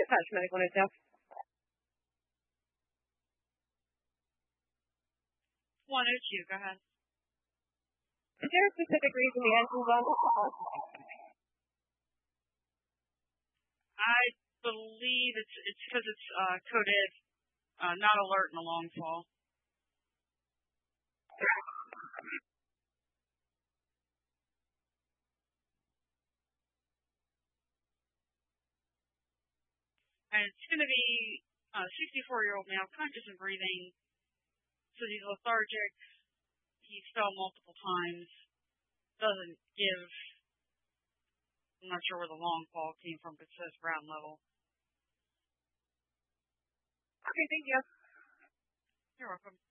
dispatch medical notes now. 102, go ahead. Is there a specific reason the engine's on? I believe it's because it's coded not alert in a long fall. And it's going to be a 64-year-old male, conscious and breathing. So he's lethargic. He fell multiple times. Doesn't give. I'm not sure where the long fall came from, but it says ground level. Okay, thank you. You're welcome.